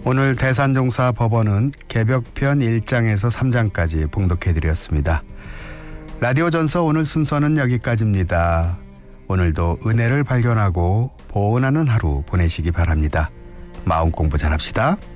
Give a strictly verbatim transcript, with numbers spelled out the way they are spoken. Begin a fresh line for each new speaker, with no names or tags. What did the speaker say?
오늘 대산종사법원은 개벽편 일 장에서 삼 장까지 봉독해드렸습니다. 라디오 전서 오늘 순서는 여기까지입니다. 오늘도 은혜를 발견하고 보온하는 하루 보내시기 바랍니다. 마음 공부 잘합시다.